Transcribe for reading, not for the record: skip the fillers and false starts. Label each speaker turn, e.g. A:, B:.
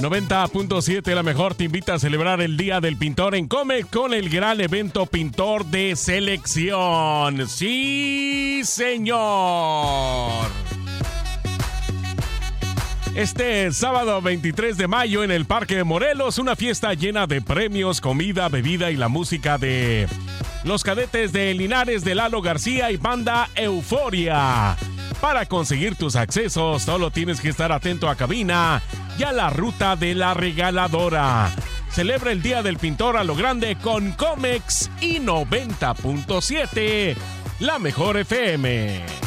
A: 90.7, la mejor, te invita a celebrar el Día del Pintor en Comex con el gran evento Pintor de Selección. ¡Sí, señor! Este sábado 23 de mayo en el Parque de Morelos, una fiesta llena de premios, comida, bebida y la música de los cadetes de Linares de Lalo García y banda Euforia. Para conseguir tus accesos, solo tienes que estar atento a cabina y a la ruta de la regaladora. Celebra el Día del Pintor a lo grande con Comex y 90.7, la mejor FM.